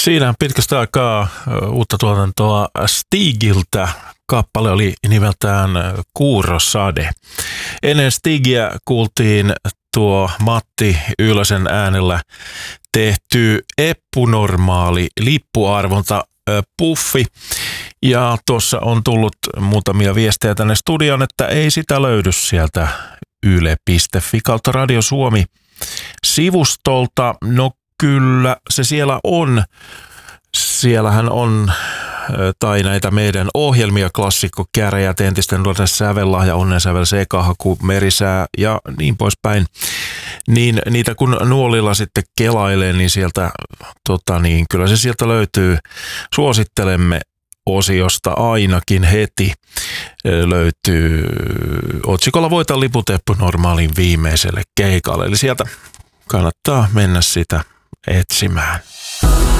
Siinä pitkästä aikaa uutta tuotantoa Stigiltä. Kappale oli nimeltään Kuurosade. Ennen Stigiä kuultiin tuo Matti Ylösen äänellä tehty Eppunormaali lippuarvonta Puffi. Ja tuossa on tullut muutamia viestejä tänne studioon, että ei sitä löydy sieltä yle.fi kautta Radio Suomi sivustolta. No kyllä se siellä on. Siellähän on tai näitä meidän ohjelmia, klassikko, käräjät, entisten nuorten sävellahja, onnensävel, sekahaku, merisää ja niin poispäin. Niin niitä kun nuolilla sitten kelailee, niin sieltä, kyllä se sieltä löytyy. Suosittelemme osiosta ainakin heti löytyy otsikolla Voita liput Eppunormaalin viimeiselle keikalle. Eli sieltä kannattaa mennä sitä etsimään.